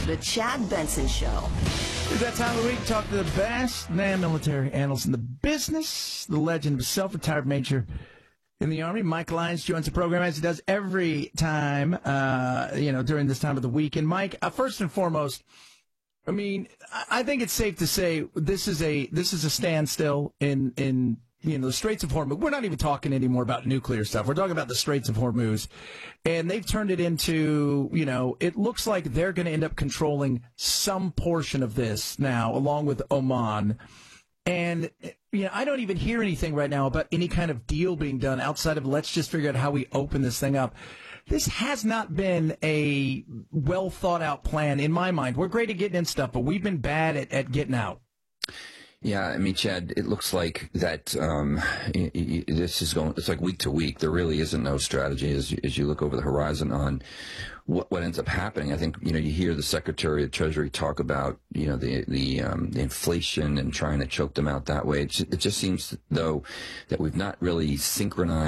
The Chad Benson Show. It's that time of the week to talk to the best military analyst in the business, the legend of self-retired major in the Army. Mike Lyons joins the program as he does every time, during this time of the week. And Mike, first and foremost, I mean, I think it's safe to say this is a standstill in the Straits of Hormuz. We're not even talking anymore about nuclear stuff. We're talking about the Straits of Hormuz. And they've turned it into, it looks like they're going to end up controlling some portion of this now, along with Oman. And, I don't even hear anything right now about any kind of deal being done outside of let's just figure out how we open this thing up. This has not been a well thought out plan in my mind. We're great at getting in stuff, but we've been bad at getting out. Yeah, I mean, Chad, it looks like that this is going, it's like week to week. There really isn't no strategy as you look over the horizon on what ends up happening. I think, you hear the Secretary of Treasury talk about, the inflation and trying to choke them out that way. It just seems, though, that we've not really synchronized